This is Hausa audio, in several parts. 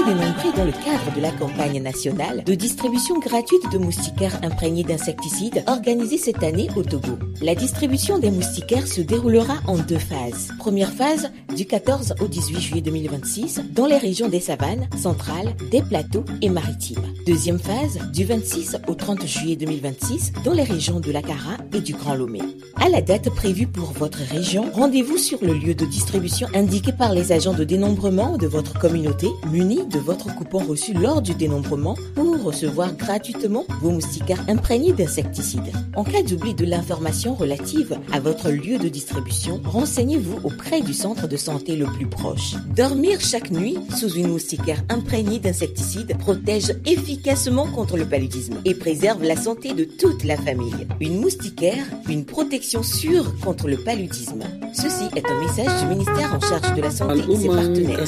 dénombrés dans le cadre de la campagne nationale de distribution gratuite de moustiquaires imprégnés d'insecticides organisée cette année au Togo. La distribution des moustiquaires se déroulera en 2 phases. Première phase, du 14 au 18 juillet 2026, dans les régions des savanes, centrales, des plateaux et maritimes. Deuxième phase, du 26 au 30 juillet 2026, dans les régions de l'Akara et du Grand Lomé. À la date prévue pour votre région, rendez-vous sur le lieu de distribution indiqué par les agents de dénombrement de votre communauté, munis de votre coupon reçu lors du dénombrement pour recevoir gratuitement vos moustiquaires imprégnés d'insecticides. En cas d'oubli de l'information relative à votre lieu de distribution, renseignez-vous auprès du centre de santé le plus proche. Dormir chaque nuit sous une moustiquaire imprégnée d'insecticides protège efficacement contre le paludisme et préserve la santé de toute la famille. Une moustiquaire, une protection sûre contre le paludisme. Ceci est un message du ministère en charge de la santé et ses partenaires.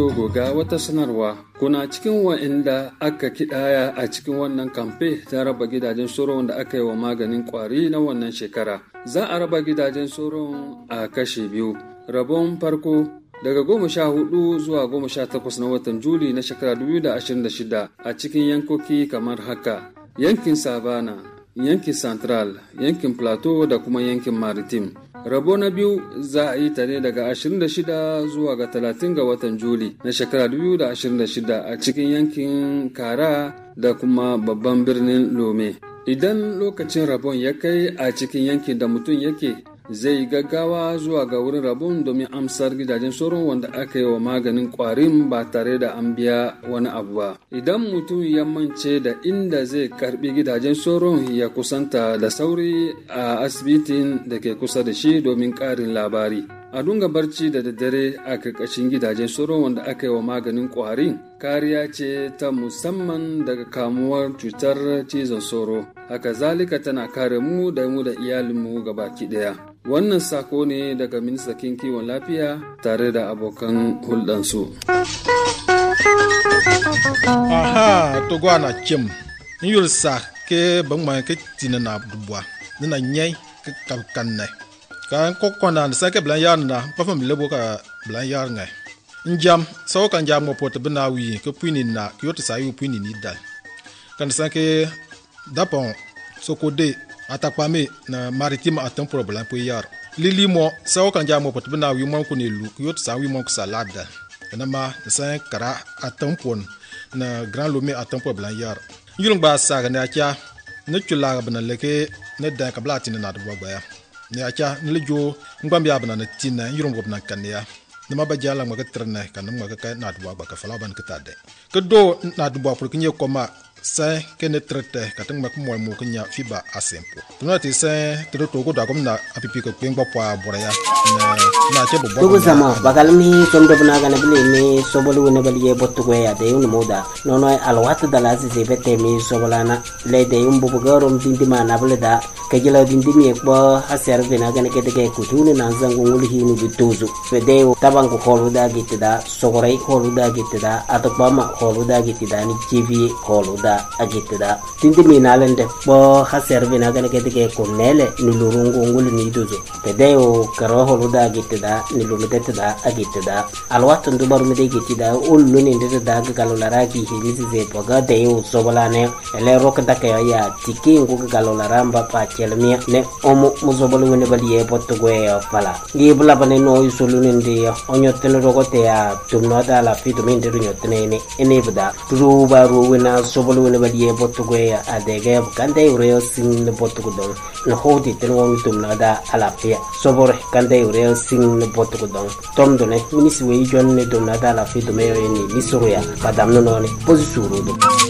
Kuna cikin wa'inda aka kidaya a cikin wannan kamfe ta raba gidajen soron da aka yi wa maganin kwari na wannan shekara. Za a raba gidajen soron a kashe biyu. Rabon farko daga 14 zuwa 18 na watan Juli na shekara 2026 a cikin yankoki kamar haka: yankin Savana, yankin Central, yankin Plateau da kuma yankin Maritime. Rabo na biyu za a yi ta ne daga 26 zuwa ga 30 ga watan Juli na shekara 2026 a cikin yankin Kara da kuma babban birnin Lome. Idan lokacin rabon ya kai a cikin yankin da mutum yake, zai gaggawa zuwa ga wurin rabon domin amsar gidajen sauron wanda aka yi wa maganin kwarin ba tare da an biya wani abu ba. Idan mutum ya mance da inda zai karbi gidajen sauron, ya kusanta da sauri a asibitin da ke kusa da shi domin karin labari. A dunga barci da daddare a karkashin gidajen sauron wanda aka yi wa maganin kwarin kariya ce ta musamman daga kamuwar cutar cizon sauro. Haka zalika tana kare mu da iyalinmu gabaki daya. Wannan sako ne daga ministan kiwon lafiya tare da abokan hulɗansu. Aha, to gwana kim. Yul sa ke bangma ke tinana dubwa. Nina nyai ke kalkanne. Kan kokona sa ke blan yarna, pa fam lebo ka blan yarnga. Njam, so kan jam mo pot bina wi ke puini na, ke yot sa yu puini ni dal. Kan sa ke dapon sokode atakpame na maritime atin problème pour yar lili mo sawo kan jamo pot bina wi mon ko ne lu yot sa wi mon ko salade na ma sa kara atin pon na Grand Lomé atin problème yar yulung ba sa ga acha ne chula bana leke ne da ka blati na do gba ya ne acha ne lejo ngbam ya bana na tina yulung bna kan ya ne ma ba jala ma ka trene kan ma ka na do gba ka fala ban ka tade ke do na do pour que nye koma sa kene trete katang mak mo mo kenya fiba asempo tuna ti sa to to go da kom na apipi ko kwengba kwa boraya na che bo to sama bagalmi som do na gana bele me sobolu ne bele botto ko ya de un moda nono alwat da la se bete me sobolana le de un bu garom dindi ma na bele da ke jela dindi me ko haser be na gana ke de ko tunu na zango ngul hinu bituzu fe de tabang ko holu da gitida sogorai holu da gitida atokba ma holu da gitida ni tv holu da agitida tindi minalende bo haserve na gane kete ko nele ni lurungu ngul ni duzo pedeo karo holuda agitida ni lumedetida agitida alwat ndu baru mede agitida ullu ni ndeda ga galolara ki hilisi ze poga deo sobolane ele rok dake ya tiki ngu galolara mba pa chelmi ne omo muzobolu wene baliye potto goe fala ngi bula bane no isolu ndi onyotene rogote ya tumno da la fitu minde nyotene ne ene bada ruba ruwena sobolu wene baliye potto goe adege kande ureo sing ne potto godon no hodi ten won tumno da ala pia sobor kande ureo sing ne potto godon tomdo ne minisi we jonne tumno da la fitu me ni lisuruya padam no ne posisuru do